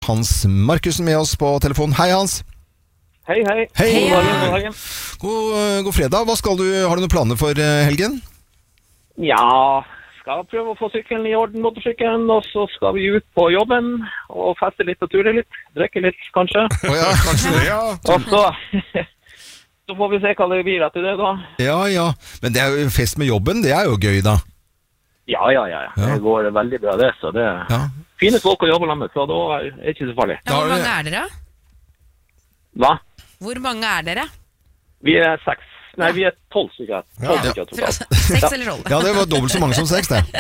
Hans Markussen med oss på telefon. Hei, Hans. Hei. Hei. God dagen. God fredag. Har du noen planer for helgen? Ja, skal prøve å få sykkelen i orden, motorsykkelen, og så skal vi ut på jobben og feste litt og ture litt. Drikke litt, kanskje. Kanskje det, ja. Og så får vi se hva det blir etter det, da. Ja. Men det er jo fest med jobben, det er jo gøy, da. Ja. Det går veldig bra, det. Så det er fine folk å jobbe med, så da er det ikke så farlig. Ja, hvor mange er dere? Hva? Hvor mange er dere? Vi er 6. Nei, vi er 12 stykker. 12 stykker totalt. 6 eller 12? Ja, det var dobbelt så mange som 6, det.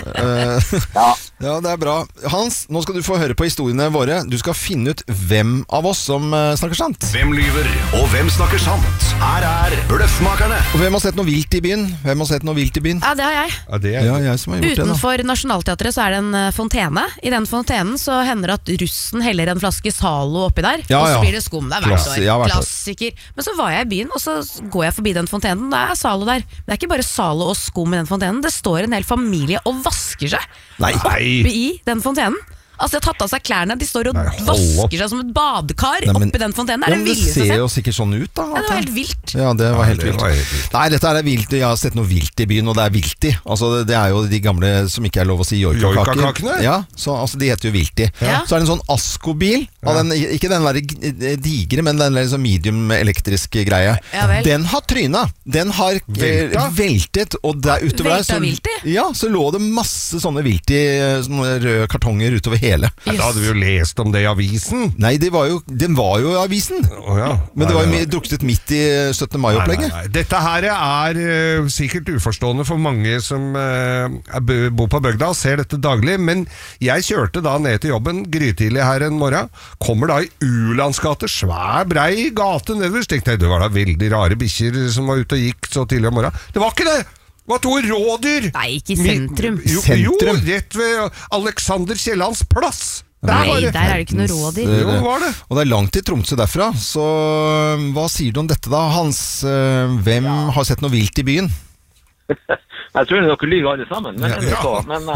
Ja, det er bra. Hans, nå skal du få høre på historiene våre. Du skal finne ut hvem av oss som snakker sant. Hvem lyver, og hvem snakker sant? Her er Bløffmakerne. Og hvem har sett noe vilt i byen? Ja, det har jeg. Ja, det er jeg som har gjort Utenfor Nationaltheatret så er det en fontene. I den fontenen så hender det at russen heller en flaske Zalo oppi der, og så blir det skum. Det er hvert år. Klassiker. Men så var jeg i byen, og så går jeg forbi den fontenen. Det er Zalo der. Det er ikke bare Zalo og skum i den fontenen. Det står en hel familie og vasker seg oppi i den fontenen. Altså, de har tatt av seg klærne. De står og vasker seg som et badekar oppi den fontenen. Det er det vildeste. Det ser jo sikkert sånn ut, da. Ja, det var helt vilt. Ja, det var helt vilt. Nei, dette er vilt. Jeg har sett noe vilt i byen, og det er vilti. Altså, det er jo de gamle som ikke er lov å si joikakakene. Ja, så altså, de heter jo vilti. Ja. Så er det en sånn Asko-bil. Ikke den der digre, men den der sånn medium elektrisk greie. Ja, den har tryna. Den har veltet, og der utover der så lå det masse sånne vilti, sånne røde kartonger utover hele. Da hadde vi jo lest om det i avisen. Nei, den var jo i avisen. Men det var jo drukket midt i 17. mai-opplegget. Nei. Dette her er sikkert uforstående for mange som bor på bygda og ser dette daglig, men jeg kjørte da ned til jobben grytidlig her en morgen, kommer da i Ulandsgate, svær brei gate nedover, tenkte jeg, det var da veldig rare bikkjer som var ute og gikk så tidlig om morgenen. Det var ikke det! Det var 2 rådyr! Nei, ikke i sentrum. Jo, rett ved Alexander Kiellands plass. Der er det ikke noe rådyr. Jo, var det. Og det er langt til Tromsø derfra. Så hva sier du om dette da, Hans? Hvem har sett noe vilt i byen? Jeg tror dere lyver alle sammen. Men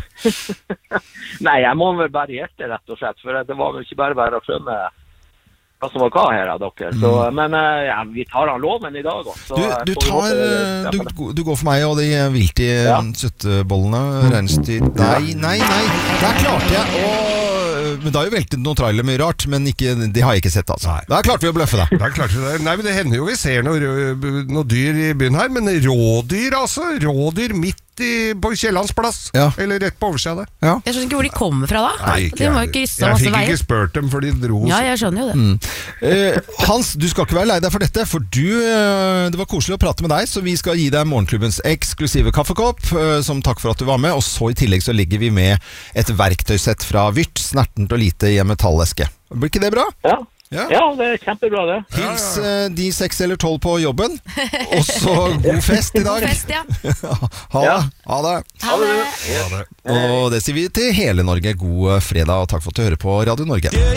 nei, jeg må vel bare gjette, rett og slett. For det var vel ikke bare å skjønne hva som var hva her av dere. Så, men vi tar av loven i dag også. Du går for meg og de vilt i søttebollene, reinsdyr. Nei. Der klarte jeg men det har jo veltet noen trailer mye rart, men det har jeg ikke sett, altså. Da klarte vi å bløffe det. Nei, men det hender jo vi ser noe dyr i byen her, men rådyr, altså. Rådyr midt på Kiellands plass. Eller rett på oversiden der. Jeg skjønner ikke hvor de kommer fra da. Nei, jeg fikk ikke spurt dem, for de dro. Ja, jeg skjønner jo det. Hans, du skal ikke være lei deg for dette, for det var koselig å prate med deg, så vi skal gi deg morgenklubbens eksklusive kaffekopp, som takk for at du var med, og så i tillegg så legger vi med et verktøysett fra Vyrt, snertent og lite i en metalleske. Blir ikke det bra? Ja, det er kjempebra det. Hils de 6 eller 12 på jobben. Og så god fest i dag. God fest, ja. Ha det. Og det sier vi til hele Norge. God fredag, og takk for at du hører på Radio Norge.